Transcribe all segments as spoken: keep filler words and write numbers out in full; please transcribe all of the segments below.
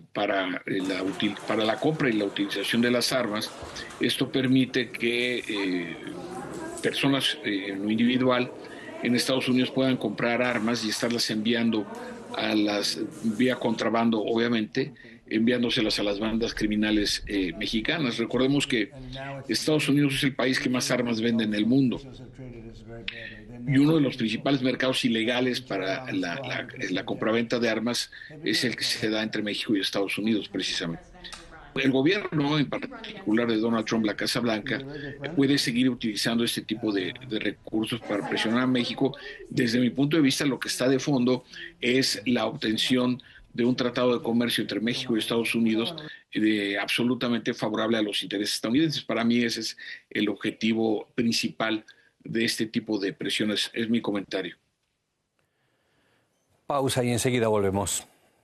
para la, para la compra y la utilización de las armas. Esto permite que eh, personas eh, en lo individual en Estados Unidos puedan comprar armas y estarlas enviando a las vía contrabando, obviamente, enviándoselas a las bandas criminales eh, mexicanas. Recordemos que Estados Unidos es el país que más armas vende en el mundo y uno de los principales mercados ilegales para la, la, la compraventa de armas es el que se da entre México y Estados Unidos, precisamente. El gobierno, en particular de Donald Trump, la Casa Blanca, puede seguir utilizando este tipo de, de recursos para presionar a México. Desde mi punto de vista, lo que está de fondo es la obtención de un tratado de comercio entre México y Estados Unidos de, absolutamente favorable a los intereses estadounidenses. Para mí ese es el objetivo principal de este tipo de presiones, es mi comentario. Pausa y enseguida volvemos.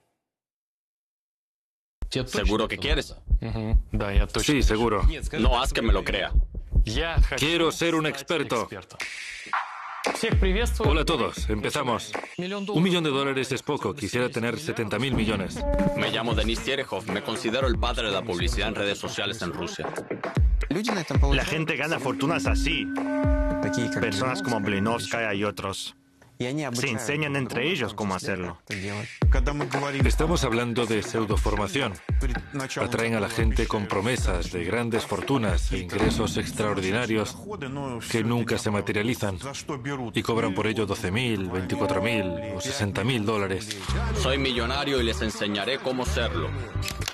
¿Seguro que quieres? Sí, seguro. No haz que me lo crea. Quiero ser un experto. Hola a todos, empezamos. Un millón de dólares es poco, quisiera tener setenta mil millones. Me llamo Denis Terehov, me considero el padre de la publicidad en redes sociales en Rusia. La gente gana fortunas así. Personas como Blinovskaya y otros. Se enseñan entre ellos cómo hacerlo. Estamos hablando de pseudoformación. Atraen a la gente con promesas de grandes fortunas e ingresos extraordinarios que nunca se materializan y cobran por ello doce mil, veinticuatro mil o sesenta mil dólares. Soy millonario y les enseñaré cómo serlo.